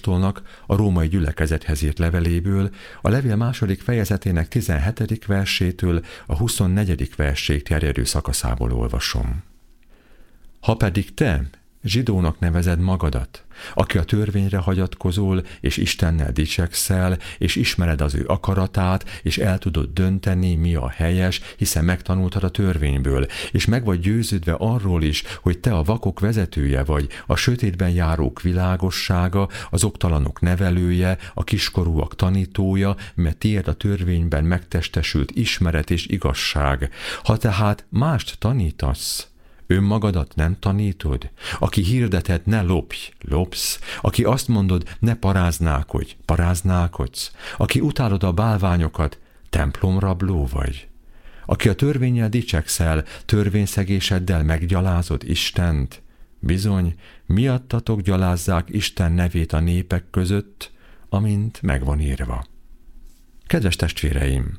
apostolnak a római gyülekezethez írt leveléből, a levél 2. fejezetének 17. versétől a 24. verséig terjedő szakaszából olvasom. Ha pedig te zsidónak nevezed magadat, aki a törvényre hagyatkozol, és Istennel dicsekszel, és ismered az ő akaratát, és el tudod dönteni, mi a helyes, hiszen megtanultad a törvényből, és meg vagy győződve arról is, hogy te a vakok vezetője vagy, a sötétben járók világossága, az oktalanok nevelője, a kiskorúak tanítója, mert tiéd a törvényben megtestesült ismeret és igazság. Ha tehát mást tanítasz, önmagadat nem tanítod? Aki hirdeted, ne lopj, lopsz. Aki azt mondod, ne paráználkodj, paráználkodsz. Aki utálod a bálványokat, templomrabló vagy. Aki a törvénnyel dicsekszel, törvényszegéseddel meggyalázod Istent. Bizony, miattatok gyalázzák Isten nevét a népek között, amint meg van írva. Kedves testvéreim!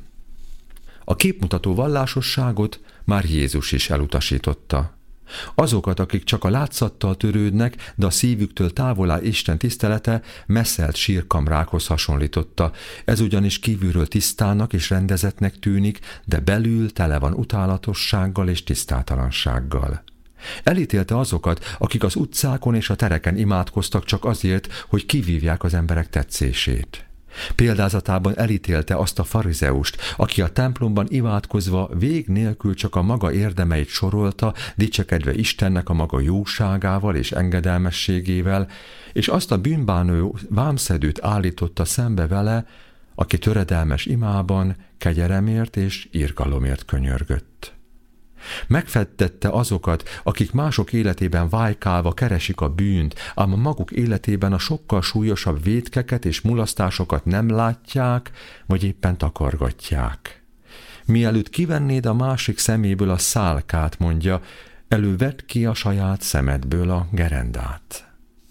A képmutató vallásosságot már Jézus is elutasította. Azokat, akik csak a látszattal törődnek, de a szívüktől távol áll Isten tisztelete, messzelt sírkamrákhoz hasonlította. Ez ugyanis kívülről tisztának és rendezetnek tűnik, de belül tele van utálatossággal és tisztátalansággal. Elítélte azokat, akik az utcákon és a tereken imádkoztak csak azért, hogy kivívják az emberek tetszését. Példázatában elítélte azt a farizeust, aki a templomban imádkozva vég nélkül csak a maga érdemeit sorolta, dicsekedve Istennek a maga jóságával és engedelmességével, és azt a bűnbánó vámszedőt állította szembe vele, aki töredelmes imában kegyeremért és irgalomért könyörgött. Megfettette azokat, akik mások életében vájkálva keresik a bűnt, ám a maguk életében a sokkal súlyosabb vétkeket és mulasztásokat nem látják, vagy éppen takargatják. Mielőtt kivennéd a másik szeméből a szálkát, mondja, elővedd ki a saját szemedből a gerendát.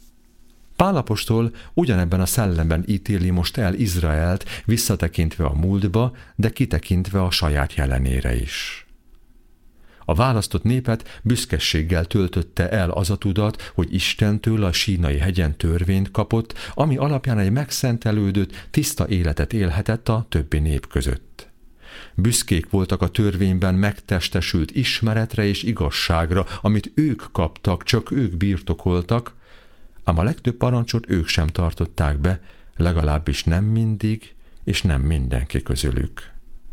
Pál apostol ugyanebben a szellemben ítéli most el Izraelt, visszatekintve a múltba, de kitekintve a saját jelenére is. A választott népet büszkeséggel töltötte el az a tudat, hogy Istentől a Sínai hegyen törvényt kapott, ami alapján egy megszentelődött, tiszta életet élhetett a többi nép között. Büszkék voltak a törvényben megtestesült ismeretre és igazságra, amit ők kaptak, csak ők birtokoltak, ám a legtöbb parancsot ők sem tartották be, legalábbis nem mindig, és nem mindenki közülük.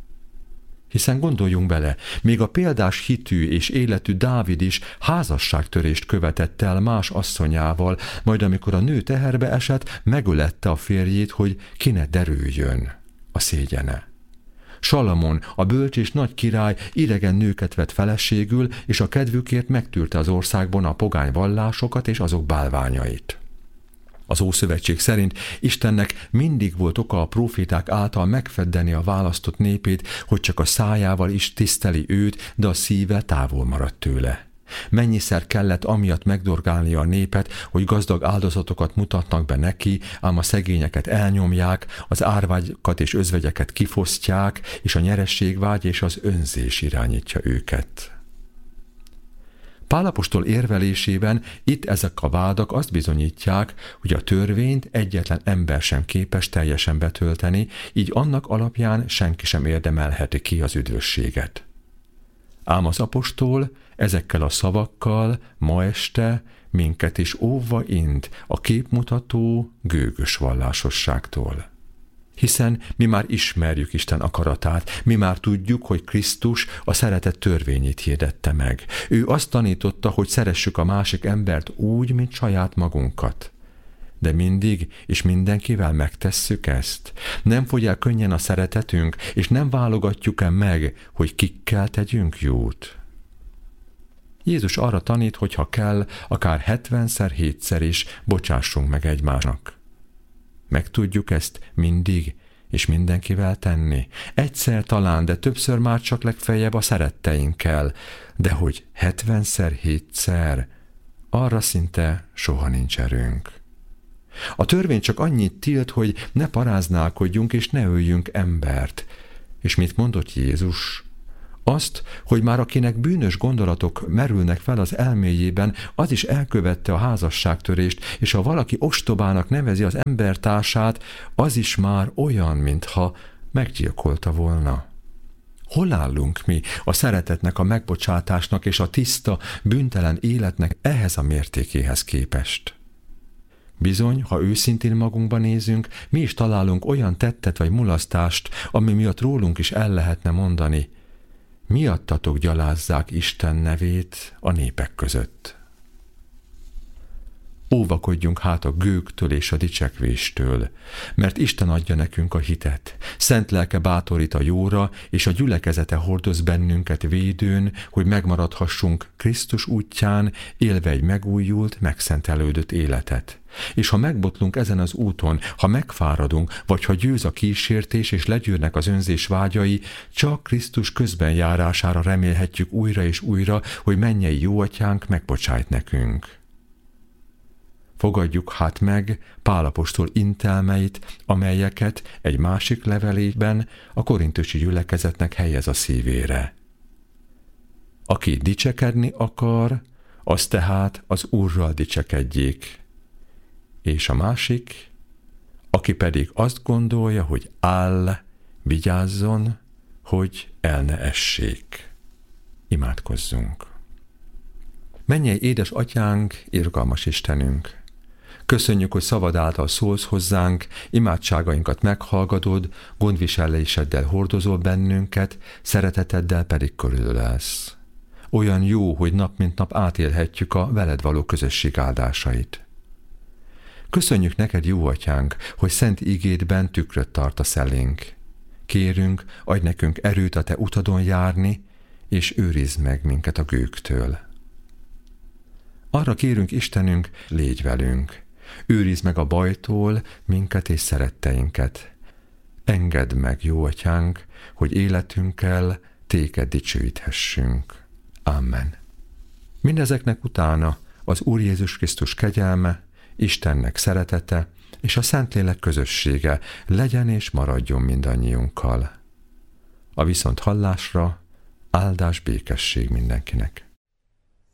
Hiszen gondoljunk bele, még a példás hitű és életű Dávid is házasságtörést követett el más asszonyával, majd amikor a nő teherbe esett, megölette a férjét, hogy ki ne derüljön a szégyene. Salamon, a bölcs és nagy király idegen nőket vett feleségül, és a kedvükért megtűrte az országban a pogány vallásokat és azok bálványait. Az Ószövetség szerint Istennek mindig volt oka a próféták által megfeddeni a választott népét, hogy csak a szájával is tiszteli őt, de a szíve távol maradt tőle. Mennyiszer kellett amiatt megdorgálnia a népet, hogy gazdag áldozatokat mutatnak be neki, ám a szegényeket elnyomják, az árvágyakat és özvegyeket kifosztják, és a nyerességvágy és az önzés irányítja őket. Pál apostol érvelésében itt ezek a vádak azt bizonyítják, hogy a törvényt egyetlen ember sem képes teljesen betölteni, így annak alapján senki sem érdemelheti ki az üdvösséget. Ám az apostol ezekkel a szavakkal ma este minket is óvva int a képmutató, gőgös vallásosságtól. Hiszen mi már ismerjük Isten akaratát, mi már tudjuk, hogy Krisztus a szeretet törvényét hirdette meg. Ő azt tanította, hogy szeressük a másik embert úgy, mint saját magunkat. De mindig és mindenkivel megtesszük ezt. Nem fogy el könnyen a szeretetünk, és nem válogatjuk-e meg, hogy kikkel tegyünk jót. Jézus arra tanít, hogy ha kell, akár 70-szer, 7-szer is bocsássunk meg egymásnak. Meg tudjuk ezt mindig és mindenkivel tenni. Egyszer talán, de többször már csak legfeljebb a szeretteinkkel. De hogy 70-szer, 7-szer, arra szinte soha nincs erőnk. A törvény csak annyit tilt, hogy ne paráználkodjunk és ne öljünk embert. És mit mondott Jézus? Azt, hogy már akinek bűnös gondolatok merülnek fel az elméjében, az is elkövette a házasságtörést, és ha valaki ostobának nevezi az embertársát, az is már olyan, mintha meggyilkolta volna. Hol állunk mi a szeretetnek, a megbocsátásnak és a tiszta, bűntelen életnek ehhez a mértékéhez képest? Bizony, ha őszintén magunkba nézünk, mi is találunk olyan tettet vagy mulasztást, ami miatt rólunk is el lehetne mondani: miattatok gyalázzák Isten nevét a népek között. Óvakodjunk hát a gőgtől és a dicsekvéstől, mert Isten adja nekünk a hitet. Szent lelke bátorít a jóra, és a gyülekezete hordoz bennünket védőn, hogy megmaradhassunk Krisztus útján, élve egy megújult, megszentelődött életet. És ha megbotlunk ezen az úton, ha megfáradunk, vagy ha győz a kísértés és legyűrnek az önzés vágyai, csak Krisztus közbenjárására remélhetjük újra és újra, hogy mennyei jóatyánk megbocsájt nekünk. Fogadjuk hát meg Pál apostol intelmeit, amelyeket egy másik levelében a korintusi gyülekezetnek helyez a szívére. Aki dicsekedni akar, az tehát az Úrral dicsekedjék. És a másik, aki pedig azt gondolja, hogy áll, vigyázzon, hogy el ne essék. Imádkozzunk. Mennyei édes atyánk, irgalmas Istenünk! Köszönjük, hogy szavad által szólsz hozzánk, imádságainkat meghallgatod, gondviseléseddel hordozol bennünket, szereteteddel pedig körülölelsz. Olyan jó, hogy nap mint nap átélhetjük a veled való közösség áldásait. Köszönjük neked, jó atyánk, hogy szent igédben tükröt tartasz elénk. Kérünk, adj nekünk erőt a te utadon járni, és őrizd meg minket a gőgtől. Arra kérünk, Istenünk, légy velünk. Őrizd meg a bajtól minket és szeretteinket. Engedd meg, jó atyánk, hogy életünkkel téged dicsőíthessünk. Amen. Mindezeknek utána az Úr Jézus Krisztus kegyelme, Istennek szeretete és a Szentlélek közössége legyen és maradjon mindannyiunkkal. A viszonthallásra áldás, békesség mindenkinek.